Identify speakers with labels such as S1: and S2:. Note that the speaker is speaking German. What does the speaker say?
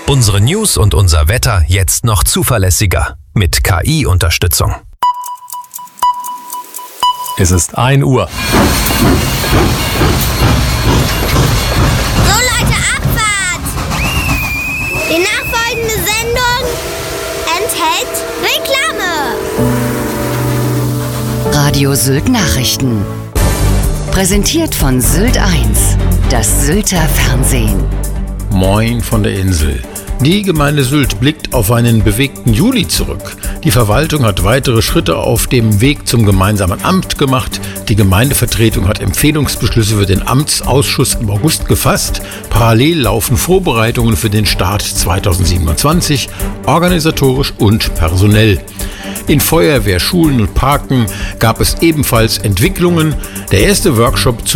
S1: Unsere News und unser Wetter jetzt noch zuverlässiger mit KI-Unterstützung.
S2: Es ist 1 Uhr.
S3: So Leute, Abfahrt! Die nachfolgende Sendung enthält Reklame.
S4: Radio Sylt Nachrichten. Präsentiert von Sylt 1, das Sylter Fernsehen.
S5: Moin von der Insel. Die Gemeinde Sylt blickt auf einen bewegten Juli zurück. Die Verwaltung hat weitere Schritte auf dem Weg zum gemeinsamen Amt gemacht. Die Gemeindevertretung hat Empfehlungsbeschlüsse für den Amtsausschuss im August gefasst. Parallel laufen Vorbereitungen für den Start 2027, organisatorisch und personell. In Feuerwehr, Schulen und Parken gab es ebenfalls Entwicklungen. Der erste Workshop